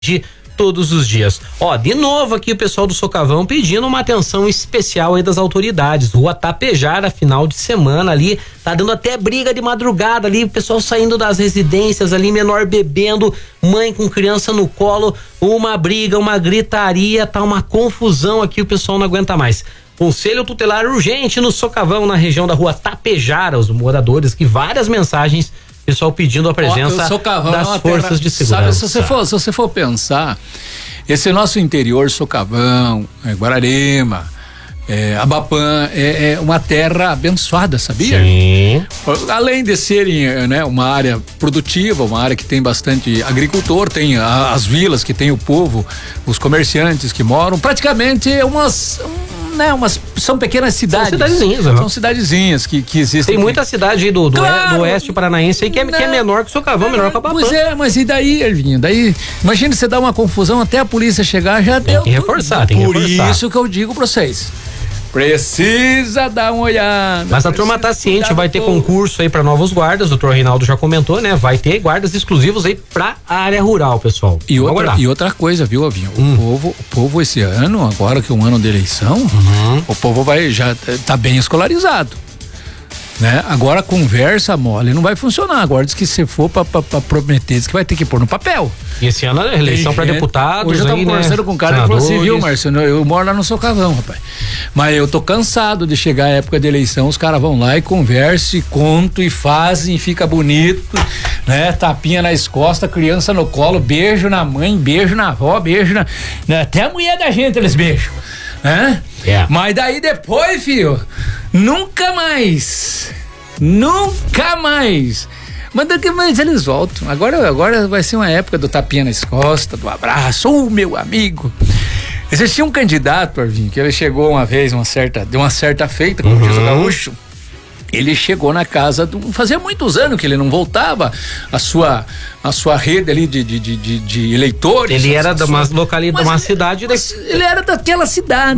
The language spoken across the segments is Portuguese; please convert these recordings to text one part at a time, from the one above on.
de todos os dias. Ó, de novo aqui o pessoal do Socavão pedindo uma atenção especial aí das autoridades. Rua Tapejara, final de semana ali, tá dando até briga de madrugada ali, o pessoal saindo das residências ali, menor bebendo, mãe com criança no colo, uma briga, uma gritaria, tá uma confusão aqui, o pessoal não aguenta mais. Conselho tutelar urgente no Socavão, na região da Rua Tapejara, os moradores, que várias mensagens, pessoal pedindo a presença das forças de segurança. Sabe, se você for pensar, esse nosso interior, Socavão, Guararema, Abapã, é uma terra abençoada, sabia? Sim. Além de serem, né, uma área produtiva, uma área que tem bastante agricultor, tem as vilas que tem o povo, os comerciantes que moram, praticamente são pequenas cidades. São cidadezinhas, né? São cidadezinhas que existem. Tem muita cidade aí do oeste paranaense aí que é menor que o Socavão, menor que o Abapã. Pois é, mas e daí, Ervinho? Daí, imagina você dar uma confusão até a polícia chegar, já deu. Tem que reforçar, tem que reforçar. Por isso que eu digo pra vocês. Precisa dar uma olhada. Mas a turma tá ciente, vai ter concurso aí pra novos guardas, o doutor Reinaldo já comentou, né? Vai ter guardas exclusivos aí pra área rural, pessoal. E outra coisa, viu, Avinho? O povo esse ano, agora que é um ano de eleição, o povo já tá bem escolarizado. Né? Agora a conversa mole não vai funcionar. Agora diz que se for pra prometer, diz que vai ter que pôr no papel. E esse ano é eleição pra deputados. Hoje eu tava conversando com um cara que falou assim, viu, Márcio, eu moro lá no Socavão, rapaz. Mas eu tô cansado de chegar a época de eleição, os caras vão lá e conversam, e contam, e fazem, e fica bonito, né? Tapinha nas costas, criança no colo, beijo na mãe, beijo na avó, beijo na... Até a mulher da gente eles beijam. Né? Mas daí depois, filho, nunca mais. Mas daqui mais eles voltam. Agora vai ser uma época do tapinha nas costas, do abraço, meu amigo. Existia um candidato, Arvinho, que ele chegou uma vez, de uma certa feita, como diz o gaúcho. Ele chegou na casa fazia muitos anos que ele não voltava a sua rede ali de eleitores. Ele era de uma localidade, de uma cidade. Ele era daquela cidade,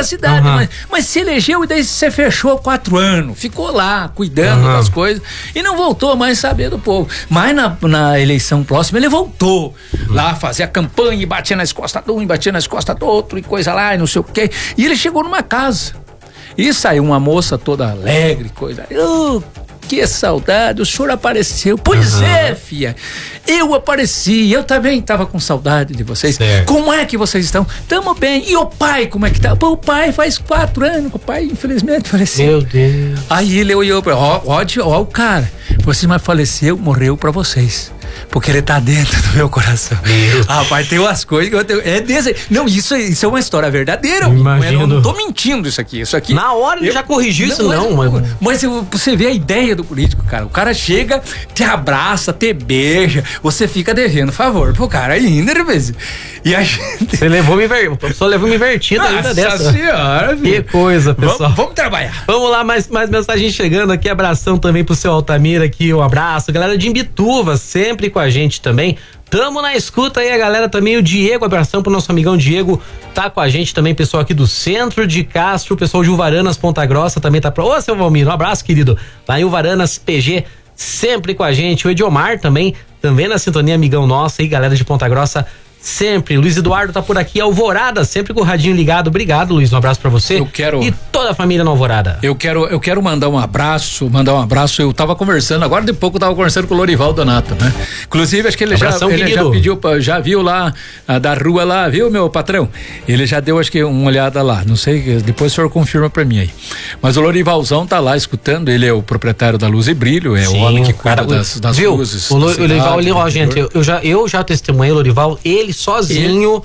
mas se elegeu e daí você fechou 4 anos, ficou lá cuidando das coisas e não voltou mais saber do povo. Mas na eleição próxima ele voltou lá, fazia campanha e batia nas costas de um, e batia nas costas do outro e coisa lá e não sei o quê. E ele chegou numa casa. E saiu uma moça toda alegre, coisa. Que saudade, o senhor apareceu. Pois é, filha, eu apareci, eu também estava com saudade de vocês. Certo. Como é que vocês estão? Tamo bem. E o pai, como é que tá? Pô, o pai faz 4 anos, o pai infelizmente faleceu. Meu Deus. Aí ele olhou pra ó o cara, você mas faleceu, morreu pra vocês. Porque ele tá dentro do meu coração. Rapaz, tem umas coisas que eu tenho. Não, isso é uma história verdadeira. Eu não tô mentindo isso aqui. Na hora ele já corrigiu isso, Mas você vê a ideia do político, cara. O cara chega, te abraça, te beija, você fica devendo favor pro cara ainda, né? E a gente. Você levou-me invertida ainda dessa. Nossa senhora, que coisa, pessoal. Vamos trabalhar. Vamos lá, mais mensagem chegando aqui. Abração também pro seu Altamira aqui, um abraço. Galera de Imbituva, sempre com a gente também. Tamo na escuta aí, a galera também, o Diego, abração pro nosso amigão Diego, tá com a gente também, pessoal aqui do centro de Castro, o pessoal de Uvaranas, Ponta Grossa também tá ô, seu Valmir, um abraço, querido, lá em Uvaranas, PG, sempre com a gente, o Ediomar também na sintonia, amigão nosso aí, galera de Ponta Grossa, sempre. Luiz Eduardo tá por aqui, Alvorada, sempre com o radinho ligado. Obrigado, Luiz, um abraço pra você e toda a família na Alvorada. Eu quero mandar um abraço. Eu tava conversando, agora de pouco eu tava conversando com o Lorival Donato, né? Inclusive, acho que ele já pediu, já viu lá, da rua lá, viu, meu patrão? Ele já deu, acho que, uma olhada lá, não sei, depois o senhor confirma pra mim aí. Mas o Lorivalzão tá lá escutando, ele é o proprietário da Luz e Brilho, o homem que cuida das luzes. O Lorival, gente, eu já testemunhei o Lorival, ele sozinho,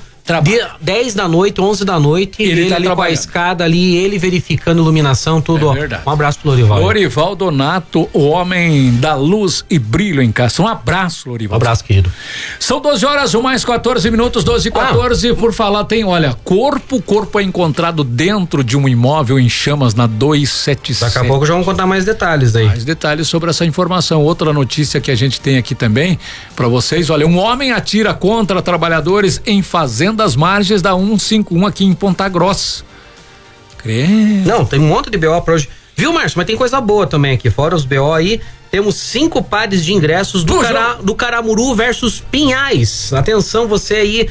10 da noite, 11 da noite, ele tá ali com a escada ali, ele verificando iluminação, tudo. Um abraço pro Lorival. Lorival Donato, o homem da Luz e Brilho em casa. Um abraço, Lorival. Um abraço, querido. São 12 horas, mais 14 minutos, 12h14. Por falar, corpo é encontrado dentro de um imóvel em chamas na 277. Daqui a pouco já vamos contar mais detalhes aí. Mais detalhes sobre essa informação. Outra notícia que a gente tem aqui também pra vocês, olha, um homem atira contra trabalhadores em fazenda das margens da 151 aqui em Ponta Grossa. Não, tem um monte de BO pra hoje. Viu, Márcio? Mas tem coisa boa também aqui. Fora os BO aí, temos 5 pares de ingressos do Caramuru versus Pinhais. Atenção, você aí